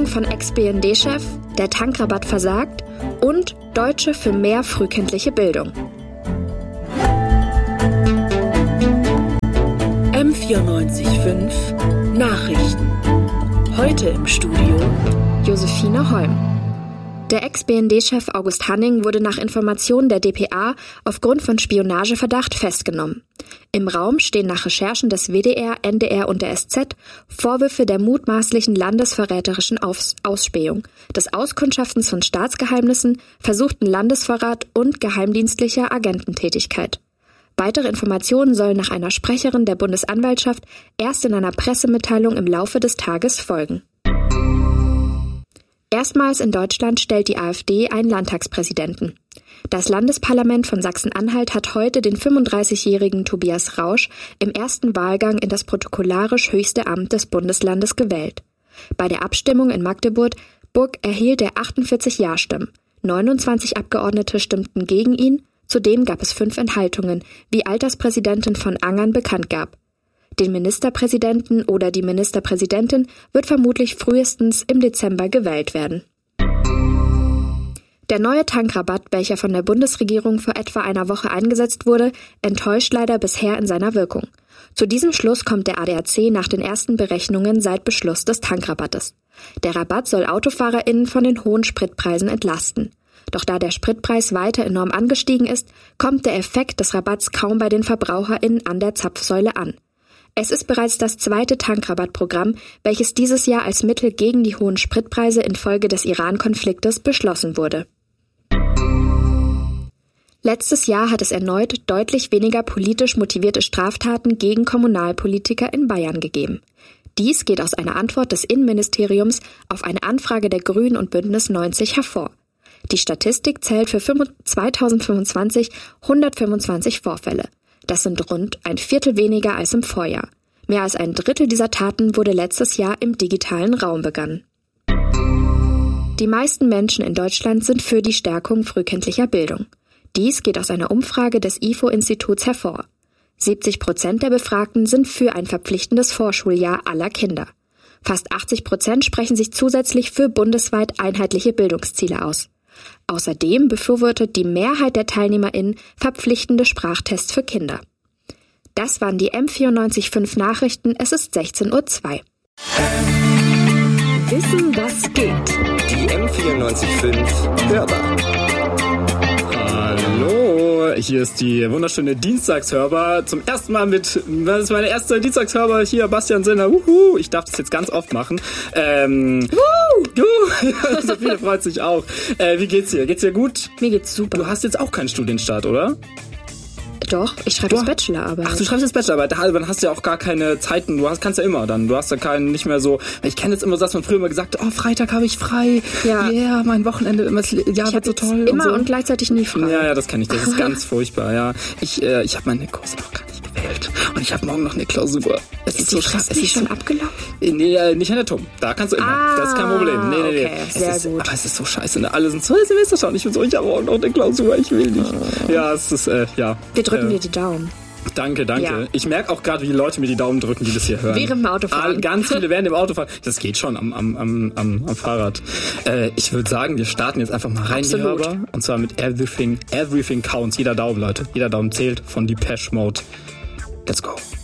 Forderung von Ex-BND-Chef, der Tankrabatt versagt und Deutsche für mehr frühkindliche Bildung. M94.5 Nachrichten. Heute im Studio Josephine Holm. Der Ex-BND-Chef August Hanning wurde nach Informationen der dpa aufgrund von Spionageverdacht festgenommen. Im Raum stehen nach Recherchen des WDR, NDR und der SZ Vorwürfe der mutmaßlichen landesverräterischen Ausspähung, des Auskundschaftens von Staatsgeheimnissen, versuchten Landesverrat und geheimdienstlicher Agententätigkeit. Weitere Informationen sollen nach einer Sprecherin der Bundesanwaltschaft erst in einer Pressemitteilung im Laufe des Tages folgen. Erstmals in Deutschland stellt die AfD einen Landtagspräsidenten. Das Landesparlament von Sachsen-Anhalt hat heute den 35-jährigen Tobias Rausch im ersten Wahlgang in das protokollarisch höchste Amt des Bundeslandes gewählt. Bei der Abstimmung in Magdeburg erhielt er 48 Ja-Stimmen. 29 Abgeordnete stimmten gegen ihn, zudem gab es 5 Enthaltungen, wie Alterspräsidentin von Angern bekannt gab. Den Ministerpräsidenten oder die Ministerpräsidentin wird vermutlich frühestens im Dezember gewählt werden. Der neue Tankrabatt, welcher von der Bundesregierung vor etwa einer Woche eingesetzt wurde, enttäuscht leider bisher in seiner Wirkung. Zu diesem Schluss kommt der ADAC nach den ersten Berechnungen seit Beschluss des Tankrabattes. Der Rabatt soll AutofahrerInnen von den hohen Spritpreisen entlasten. Doch da der Spritpreis weiter enorm angestiegen ist, kommt der Effekt des Rabatts kaum bei den VerbraucherInnen an der Zapfsäule an. Es ist bereits das zweite Tankrabattprogramm, welches dieses Jahr als Mittel gegen die hohen Spritpreise infolge des Iran-Konfliktes beschlossen wurde. Letztes Jahr hat es erneut deutlich weniger politisch motivierte Straftaten gegen Kommunalpolitiker in Bayern gegeben. Dies geht aus einer Antwort des Innenministeriums auf eine Anfrage der Grünen und Bündnis 90 hervor. Die Statistik zählt für 2025 125 Vorfälle. Das sind rund ein Viertel weniger als im Vorjahr. Mehr als ein Drittel dieser Taten wurde letztes Jahr im digitalen Raum begangen. Die meisten Menschen in Deutschland sind für die Stärkung frühkindlicher Bildung. Dies geht aus einer Umfrage des IFO-Instituts hervor. 70% der Befragten sind für ein verpflichtendes Vorschuljahr aller Kinder. Fast 80% sprechen sich zusätzlich für bundesweit einheitliche Bildungsziele aus. Außerdem befürwortet die Mehrheit der TeilnehmerInnen verpflichtende Sprachtests für Kinder. Das waren die M94.5 Nachrichten. Es ist 16:02 Uhr. Wissen, was geht. Die M94.5 Hörbar. Hallo, hier ist die wunderschöne Dienstagshörbar. Zum ersten Mal das ist meine erste Dienstagshörbar hier, Bastian Sinner. Ich darf das jetzt ganz oft machen. Sophie freut sich auch. Wie geht's dir? Geht's dir gut? Mir geht's super. Du hast jetzt auch keinen Studienstart, oder? Doch, ich schreibe jetzt Bachelorarbeit. Ach, du schreibst jetzt Bachelorarbeit. Dann hast du ja auch gar keine Zeiten. Kannst ja immer dann. Du hast ja keinen, nicht mehr so. Ich kenne jetzt immer so, dass man früher immer gesagt hat, Freitag habe ich frei. Ja, yeah, mein Wochenende, wird so toll. Immer und, so. Und gleichzeitig nie frei. Ja, das kenne ich. Das ist ganz furchtbar, ja. Ich habe meine Kurse noch gar nicht gewählt. Und ich habe morgen noch eine Klausur. Es ist so scheiße. Ist die schon abgelaufen? Nee, nicht an der TUM. Da kannst du immer. Das ist kein Problem. Nee. Okay, sehr gut. Aber es ist so scheiße. Ne? Alle sind so Semester schon. Ich bin so, ich habe morgen noch eine Klausur. Ich will nicht. Ja, es ist, ja. Wir drücken dir die Daumen. Danke. Ja. Ich merke auch gerade, wie die Leute mir die Daumen drücken, die das hier hören. Während dem Autofahren. Ganz viele während dem Autofahren. Das geht schon am Fahrrad. Ich würde sagen, wir starten jetzt einfach mal rein, Absolut. die Hörbar. Und zwar mit Everything Counts. Jeder Daumen, Leute. Jeder Daumen zählt von Depeche Mode. Let's go.